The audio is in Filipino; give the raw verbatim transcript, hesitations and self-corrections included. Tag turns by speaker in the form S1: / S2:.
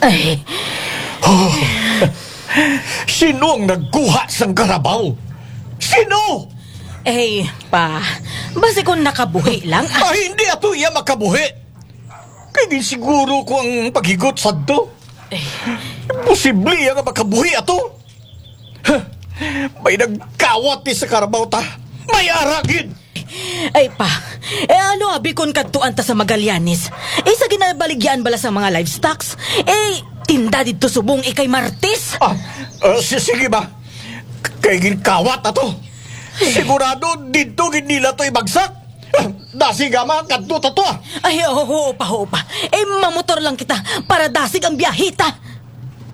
S1: Ay,
S2: Oh, sino ang nagkuha sang karabaw? Sino?
S1: eh, pa, basi kung nakabuhi lang, ah,
S2: Ah, hindi ato iya makabuhi. Kaya siguro ko ang paghigot sa do. Posible nga makabuhi ato. Huh, may nagkawat ni sa karabaw ta. May aragin.
S1: ay pa, eh ano abi kung kadtuan ta sa Magallanes? Eh sa ginabaligyan bala sa mga livestocks, eh tinda dito subong ikay Martes.
S2: Ah, uh, sige ba? Kaya ginkawat ato. Sigurado dito gid nila to ibagsak. Ah, dasi gama kadto ta to. Ah.
S1: Ay, oo, oo pa, oo pa. Eh, mamotor lang kita para dasig ang biyahita.